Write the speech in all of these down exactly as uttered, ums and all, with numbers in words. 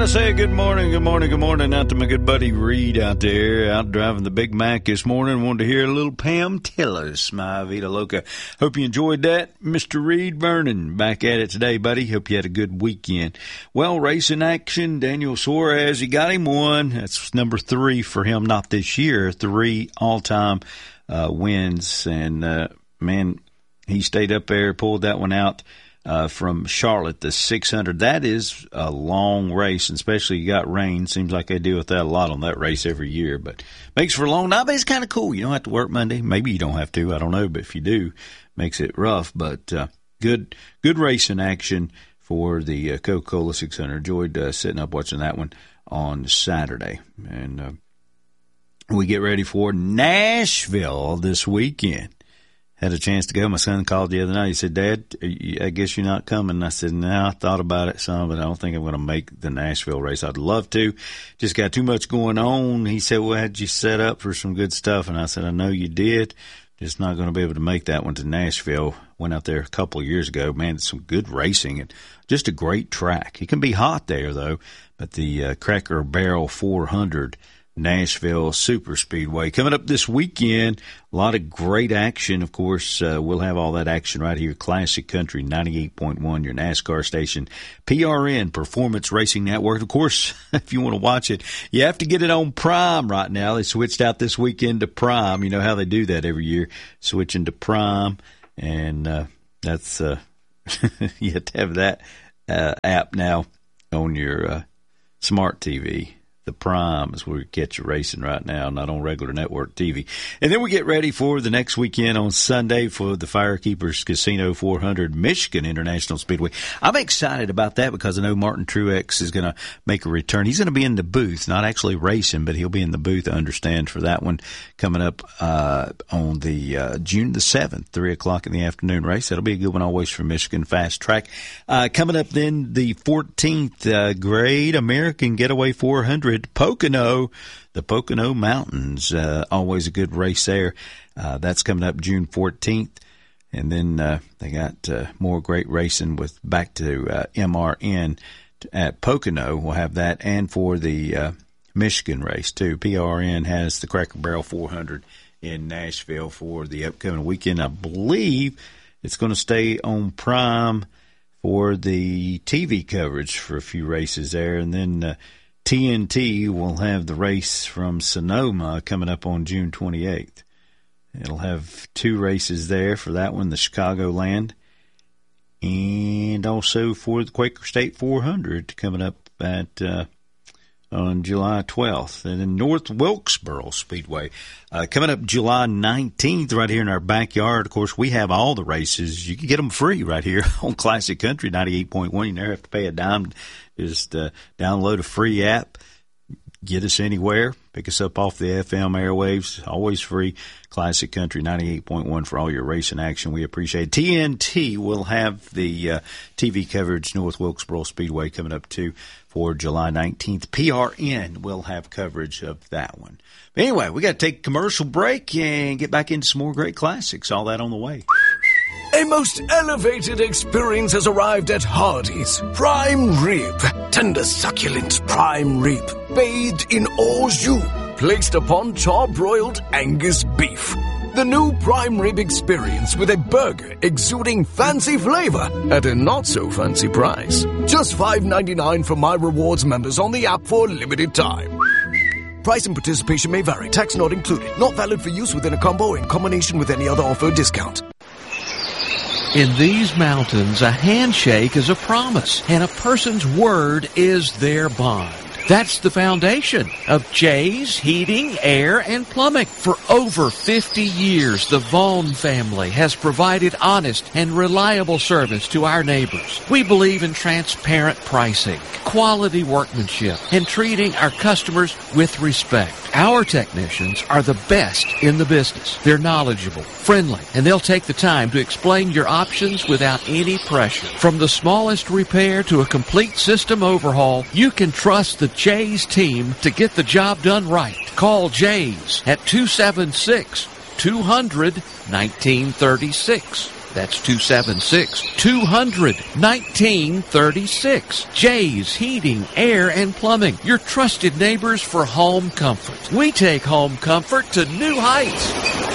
I say good morning, good morning, good morning out to my good buddy Reed out there, out driving the Big Mac this morning. Wanted to hear a little Pam Tillis, my Vida Loca. Hope you enjoyed that. Mister Reed Vernon, back at it today, buddy. Hope you had a good weekend. Well, racing action, Daniel Suarez, he got him one. That's number three for him, not this year. Three all-time uh, wins, and, uh, man, he stayed up there, pulled that one out. Uh, from Charlotte, the six hundred. That is a long race, and especially you got rain. Seems like they deal with that a lot on that race every year, but makes for a long night, but it's kind of cool. You don't have to work Monday. Maybe you don't have to. I don't know, but if you do, makes it rough. But uh, good good racing action for the uh, Coca-Cola six hundred. Enjoyed uh, sitting up watching that one on Saturday. And uh, we get ready for Nashville this weekend. Had a chance to go. My son called the other night. He said, Dad, I guess you're not coming. And I said, no, I thought about it some, but I don't think I'm going to make the Nashville race. I'd love to. Just got too much going on. He said, well, had you set up for some good stuff? And I said, I know you did. Just not going to be able to make that one to Nashville. Went out there a couple of years ago. Man, it's some good racing and just a great track. It can be hot there, though. But the uh, Cracker Barrel four hundred Nashville Super Speedway coming up this weekend. A lot of great action. Of course, uh, we'll have all that action right here. Classic Country ninety-eight point one, your NASCAR station. P R N, Performance Racing Network. Of course, if you want to watch it, you have to get it on Prime right now. They switched out this weekend to Prime. You know how they do that every year, switching to Prime. And uh, that's uh, you have to have that uh, app now on your uh, smart T V. The Prime is where we catch you racing right now, not on regular network T V. And then we get ready for the next weekend on Sunday for the Firekeepers Casino four hundred Michigan International Speedway. I'm excited about that because I know Martin Truex is going to make a return. He's going to be in the booth, not actually racing, but he'll be in the booth, I understand, for that one coming up uh, on the uh, June the seventh, three o'clock in the afternoon race. That'll be a good one always for Michigan Fast Track. Uh, coming up then the fourteenth uh, Great American Getaway four hundred. Pocono, the Pocono Mountains, uh, always a good race there. Uh, that's coming up June fourteenth. And then uh, they got uh, more great racing with back to uh, M R N at Pocono. We'll have that. And for the uh, Michigan race, too. P R N has the Cracker Barrel four hundred in Nashville for the upcoming weekend. I believe it's going to stay on Prime for the T V coverage for a few races there. And then uh, T N T will have the race from Sonoma coming up on June twenty-eighth. It'll have two races there for that one, the Chicagoland, and also for the Quaker State four hundred coming up at uh, on July twelfth. And then North Wilkesboro Speedway uh, coming up July nineteenth right here in our backyard. Of course, we have all the races. You can get them free right here on Classic Country ninety-eight point one. You never have to pay a dime. Just uh, download a free app, get us anywhere, pick us up off the F M airwaves, always free. Classic Country ninety-eight point one for all your racing action. We appreciate it. T N T will have the uh, T V coverage, North Wilkesboro Speedway coming up too for July nineteenth. P R N will have coverage of that one. But anyway, we got to take a commercial break and get back into some more great classics. All that on the way. A most elevated experience has arrived at Hardee's. Prime rib. Tender, succulent prime rib. Bathed in au jus. Placed upon char-broiled Angus beef. The new prime rib experience with a burger exuding fancy flavor at a not-so-fancy price. Just five ninety-nine for My Rewards members on the app for a limited time. Price and participation may vary. Tax not included. Not valid for use within a combo or in combination with any other offer or discount. In these mountains, a handshake is a promise, and a person's word is their bond. That's the foundation of Jay's Heating, Air, and Plumbing. For over fifty years, the Vaughn family has provided honest and reliable service to our neighbors. We believe in transparent pricing, quality workmanship, and treating our customers with respect. Our technicians are the best in the business. They're knowledgeable, friendly, and they'll take the time to explain your options without any pressure. From the smallest repair to a complete system overhaul, you can trust the Jay's team to get the job done right. Call Jay's at two seven six, two hundred, nineteen thirty-six. That's two seven six, two hundred, nineteen thirty-six. Jay's Heating, Air, and Plumbing, your trusted neighbors for home comfort. We take home comfort to new heights.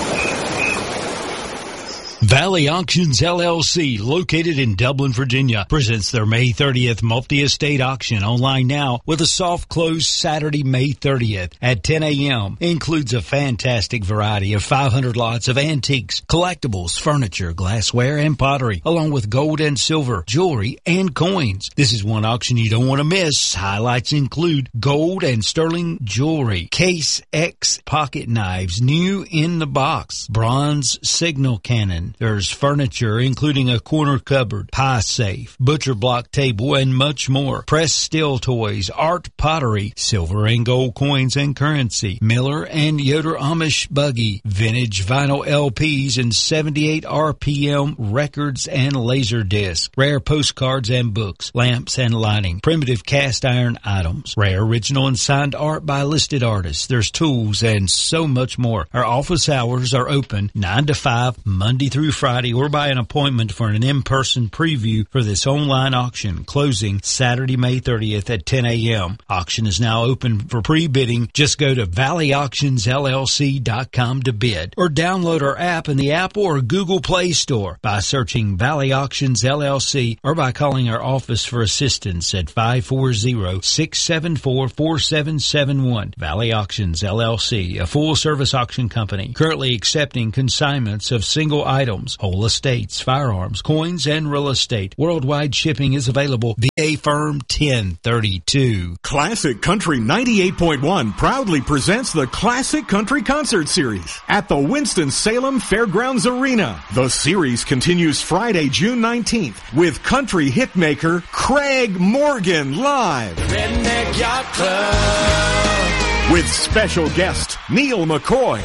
Valley Auctions L L C, located in Dublin, Virginia, presents their May thirtieth multi-estate auction online now with a soft close Saturday, May thirtieth at ten a.m. Includes a fantastic variety of five hundred lots of antiques, collectibles, furniture, glassware, and pottery, along with gold and silver, jewelry, and coins. This is one auction you don't want to miss. Highlights include gold and sterling jewelry, Case X pocket knives, new in the box, bronze signal cannon. There's furniture, including a corner cupboard, pie safe, butcher block table, and much more. Pressed steel toys, art pottery, silver and gold coins and currency, Miller and Yoder Amish buggy, vintage vinyl L Ps and seventy-eight R P M records and laser discs, rare postcards and books, lamps and lighting, primitive cast iron items, rare original and signed art by listed artists. There's tools and so much more. Our office hours are open nine to five, Monday through Friday, or by an appointment for an in-person preview for this online auction, closing Saturday, May thirtieth at ten a.m. Auction is now open for pre-bidding. Just go to valley auctions l l c dot com to bid, or download our app in the Apple or Google Play Store by searching Valley Auctions L L C, or by calling our office for assistance at five four zero, six seven four, four seven seven one. Valley Auctions L L C, a full-service auction company, currently accepting consignments of single items, whole estates, firearms, coins, and real estate. Worldwide shipping is available. V A Firm ten thirty-two. Classic Country ninety-eight point one proudly presents the Classic Country Concert Series at the Winston-Salem Fairgrounds Arena. The series continues Friday, June nineteenth with country hitmaker Craig Morgan live. Redneck Yacht Club. With special guest Neil McCoy.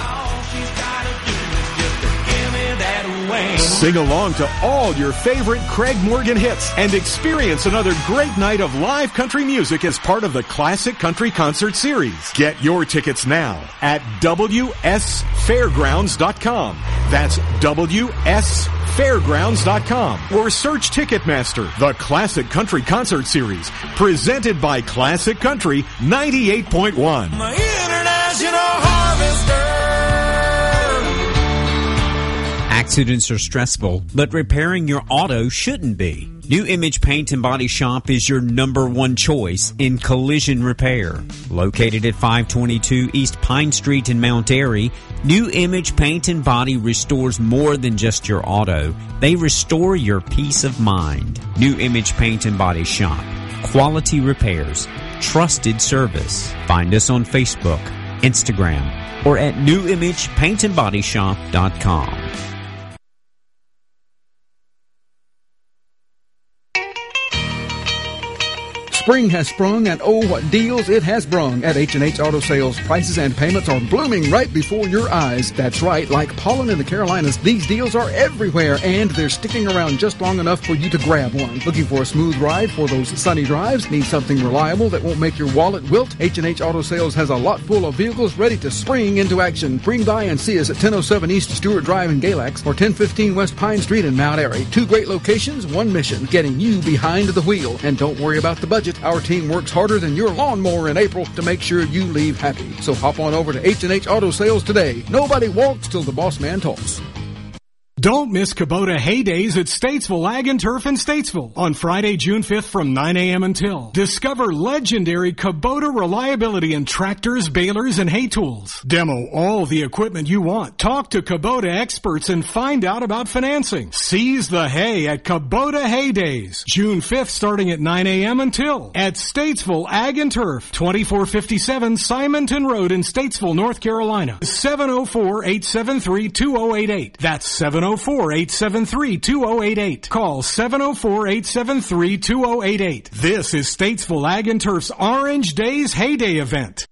Sing along to all your favorite Craig Morgan hits and experience another great night of live country music as part of the Classic Country Concert Series. Get your tickets now at w s fairgrounds dot com. That's w s fairgrounds dot com, or search Ticketmaster. The Classic Country Concert Series, presented by Classic Country ninety-eight point one. My International Harvester. Accidents are stressful, but repairing your auto shouldn't be. New Image Paint and Body Shop is your number one choice in collision repair. Located at five twenty-two East Pine Street in Mount Airy, New Image Paint and Body restores more than just your auto. They restore your peace of mind. New Image Paint and Body Shop. Quality repairs. Trusted service. Find us on Facebook, Instagram, or at new image paint and body shop dot com. Spring has sprung, and oh, what deals it has brung at H and H Auto Sales. Prices and payments are blooming right before your eyes. That's right, like pollen in the Carolinas, these deals are everywhere, and they're sticking around just long enough for you to grab one. Looking for a smooth ride for those sunny drives? Need something reliable that won't make your wallet wilt? H and H Auto Sales has a lot full of vehicles ready to spring into action. Bring by and see us at ten oh seven East Stewart Drive in Galax or ten fifteen West Pine Street in Mount Airy. Two great locations, one mission, getting you behind the wheel. And don't worry about the budget. Our team works harder than your lawnmower in April to make sure you leave happy. So hop on over to H and H Auto Sales today. Nobody walks till the boss man talks. Don't miss Kubota Heydays at Statesville Ag and Turf in Statesville on Friday, June fifth from nine a.m. until. Discover legendary Kubota reliability in tractors, balers, and hay tools. Demo all the equipment you want. Talk to Kubota experts and find out about financing. Seize the hay at Kubota Heydays. June fifth starting at nine a.m. until. At Statesville Ag and Turf, twenty-four fifty-seven Simonton Road in Statesville, North Carolina. seven oh four, eight seven three, two oh eight eight. That's seven oh four, eight seven three, two oh eight eight. Call seven oh four, eight seven three, two oh eight eight. This is Statesville Ag and Turf's Orange Days Heyday event.